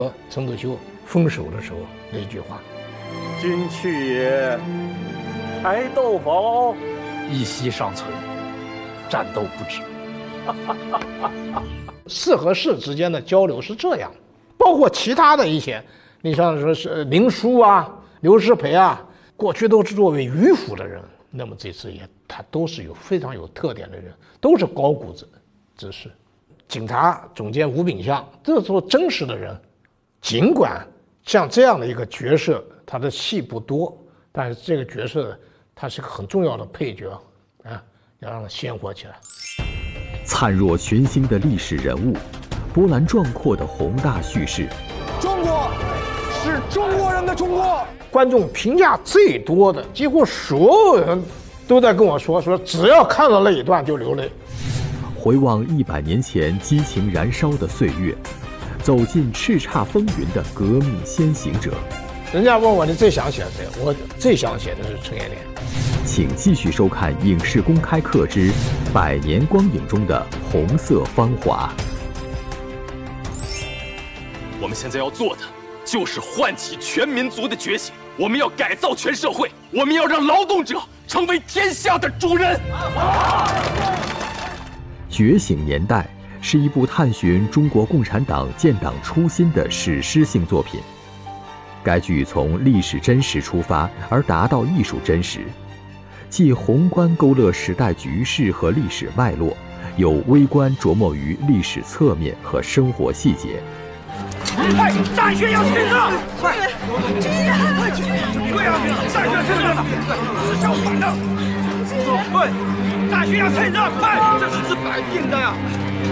陈独秀封手的时候那句话：“ 君去也，柴斗否？ 一息尚存，战斗不止。” 士和士之间的交流是这样，包括其他的一些，你像说是林殊啊、刘师培啊，过去都是作为迂腐的人，那么这次他都是有非常有特点的人，都是高古之士。警察总监吴秉象，这时候真实的人，尽管像这样的一个角色，他的戏不多，但是这个角色他是个很重要的配角啊，要让他鲜活起来。 灿若群星的历史人物，波澜壮阔的宏大叙事。 中国是中国人的中国。 观众评价最多的，几乎所有人都在跟我说，只要看到那一段就流泪。 回望100年前激情燃烧的岁月，走进叱咤风云的革命先行者。 人家问我你最想写谁，我最想写的是陈延年。 请继续收看《影视公开课之100年光影中的红色芳华》。 我们现在要做的，就是唤起全民族的觉醒。我们要改造全社会，我们要让劳动者成为天下的主人。 觉醒年代是一部探寻中国共产党建党初心的史诗性作品。该剧从历史真实出发，而达到艺术真实，既宏观勾勒时代局势和历史脉络，有微观琢磨于历史侧面和生活细节。 快，战靴要退让！快， 对啊，战靴退让了，是相反的。对，战靴要退让，快，这是摆定的呀。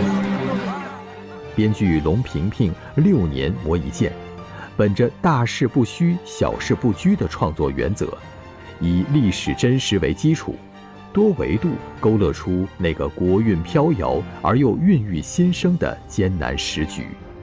编剧龙平平6年磨一剑，本着大事不虚、小事不拘的创作原则，以历史真实为基础，多维度勾勒出那个国运飘摇而又孕育新生的艰难时局。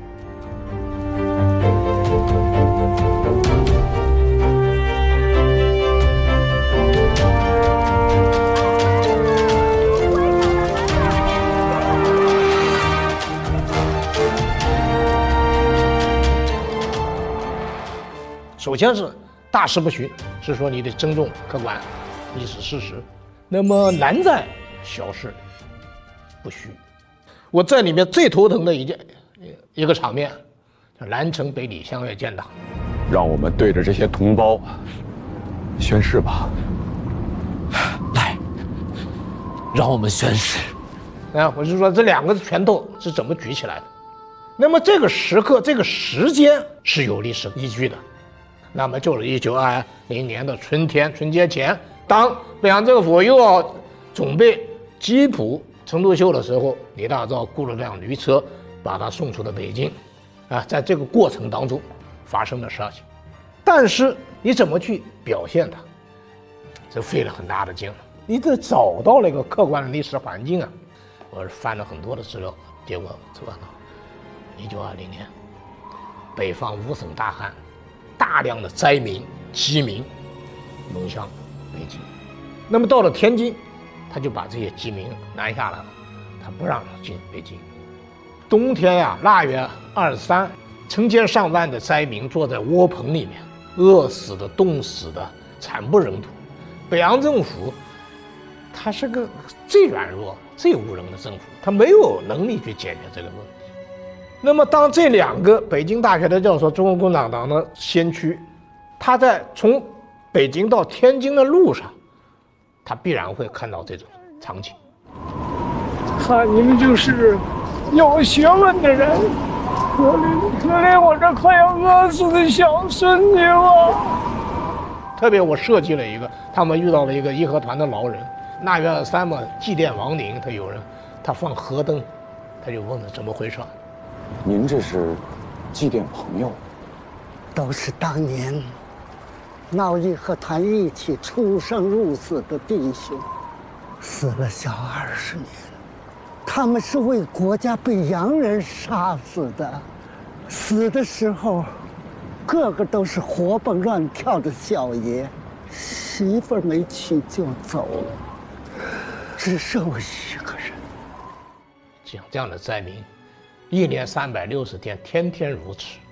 首先是大事不虚，是说你得尊重客观历史事实。那么难在小事不虚。我在里面最头疼的一个场面，叫南城北李相约建党。 让我们对着这些同胞宣誓吧。 来，让我们宣誓。 我是说这2个拳头是怎么举起来的？那么这个时刻、这个时间是有历史依据的。那么就是1920年的春节前，当北洋政府又要准备缉捕陈独秀的时候，李大钊雇了辆驴车把他送出了北京。在这个过程当中发生的事情，但是你怎么去表现它，这费了很大的劲了。你得找到了一个客观的历史环境啊。我是翻了很多的资料，结果看到1920年北方5省大旱，大量的灾民饥民涌向北京。那么到了天津，他就把这些饥民拦下来了，他不让他进北京。冬天腊月23，成千上万的灾民坐在窝棚里面，饿死的、冻死的，惨不忍睹。北洋政府他是个最软弱、最无能的政府，他没有能力去解决这个问题。那么当这2个北京大学的教授，中国共产党的先驱，他在从北京到天津的路上，他必然会看到这种场景。 看你们就是有学问的人，可怜我这快要饿死的小孙女了。 特别我设计了一个，他们遇到了一个义和团的老人，腊月23嘛，祭奠亡灵，他放河灯，他就问他怎么回事。 您这是祭奠朋友？ 都是当年闹义和团一起出生入死的弟兄，死了小20年。他们是为国家被洋人杀死的，死的时候个个都是活蹦乱跳的小爷，媳妇儿没娶就走了，只剩我一个人。 像这样的灾民，1年360天，天天如此。